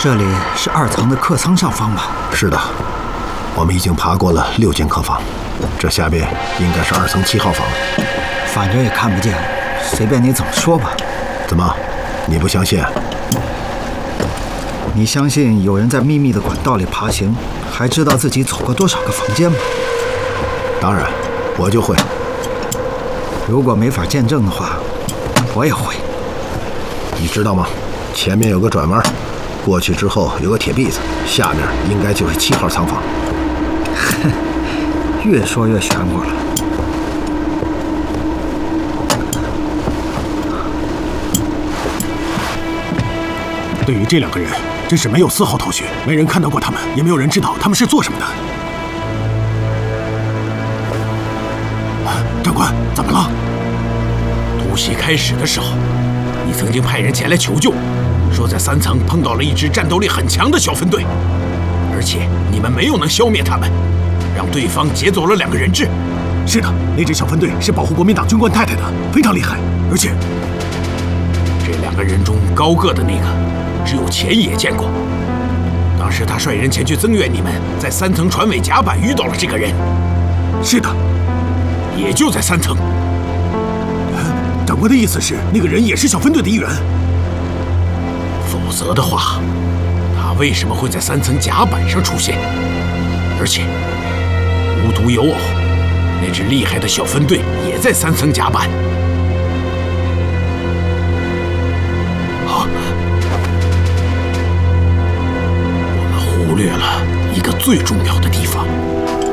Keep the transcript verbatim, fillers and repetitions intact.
这里是二层的客舱上方吧？ 是的，我们已经爬过了六间客房，这下边应该是二层七号房。 反正也看不见，随便你怎么说吧。 怎么，你不相信？ 你相信有人在秘密的管道里爬行，还知道自己走过多少个房间吗？ 当然，我就会。 如果没法见证的话，我也会。 你知道吗？前面有个转弯，过去之后有个铁篦子，下面应该就是七号仓房。 哼，越说越玄乎了。 对于这两个人，真是没有丝毫头绪，没人看到过他们，也没有人知道他们是做什么的。长官，怎么了？ 突袭开始的时候，你曾经派人前来求救，说在三层碰到了一支战斗力很强的小分队，而且你们没有能消灭他们，让对方劫走了两个人质。 是的，那支小分队是保护国民党军官太太的，非常厉害。而且， 这两个人中高个的那个，只有钱爷见过。当时他率人前去增援你们，在三层船尾甲板遇到了这个人。 是的， 也就在三层。 长官的意思是，那个人也是小分队的一员。 否则的话，他为什么会在三层甲板上出现？而且，无独有偶，那支厉害的小分队也在三层甲板。啊！我们忽略了一个最重要的地方。